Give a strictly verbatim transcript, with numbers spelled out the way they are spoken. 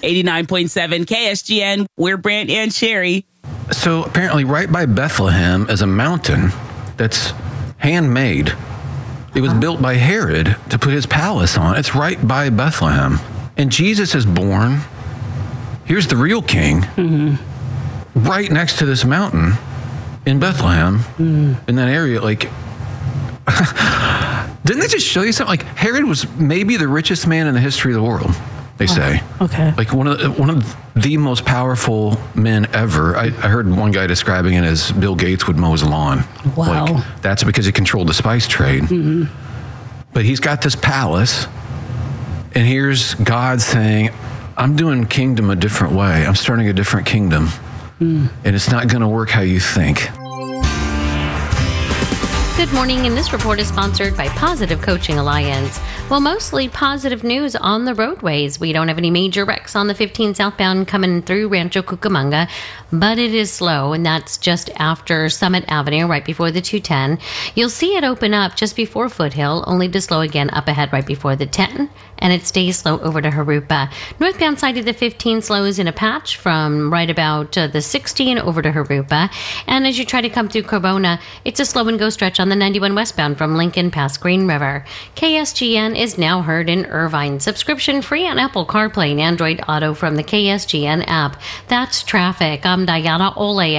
eighty-nine point seven K S G N, we're Brant and Sherry. So apparently right by Bethlehem is a mountain that's handmade. It was built by Herod to put his palace on. It's right by Bethlehem. And Jesus is born. Here's the real king. Mm-hmm. Right next to this mountain in Bethlehem, mm. in that area. Like, didn't they just show you something? Like, Herod was maybe the richest man in the history of the world, they say. Oh, okay. Like one of the, one of the most powerful men ever. I, I heard one guy describing it as Bill Gates would mow his lawn. Wow. Like, that's because he controlled the spice trade. Mm-hmm. But he's got this palace, and here's God saying, I'm doing kingdom a different way. I'm starting a different kingdom. Mm. And it's not going to work how you think. Good morning, and this report is sponsored by Positive Coaching Alliance. Well, mostly positive news on the roadways. We don't have any major wrecks on the fifteen southbound coming through Rancho Cucamonga, but it is slow, and that's just after Summit Avenue, right before the two ten. You'll see it open up just before Foothill, only to slow again up ahead right before the ten, and it stays slow over to Harupa. Northbound side of the fifteen slows in a patch from right about uh, the sixteen over to Harupa, and as you try to come through Corona, it's a slow and go stretch on the ninety-one westbound from Lincoln past Green River. K S G N is now heard in Irvine. Subscription free on Apple CarPlay and Android Auto from the K S G N app. That's traffic. I'm Diana Ole.